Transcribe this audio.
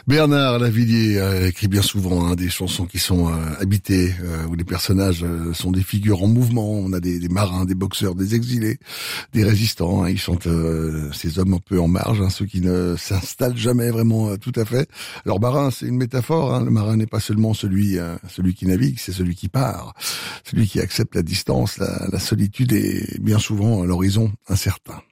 Bernard Lavilliers écrit bien souvent des chansons qui sont habitées, où les personnages sont des figures en mouvement. On a des marins, des boxeurs, des exilés, des résistants. Hein. Il chante ces hommes un peu en marge, hein, ceux qui ne s'installent jamais vraiment tout à fait. Alors marin, c'est une métaphore. Hein. Le marin n'est pas seulement celui qui navigue, c'est celui qui part, celui qui accepte la distance, la solitude et bien souvent l'horizon incertain.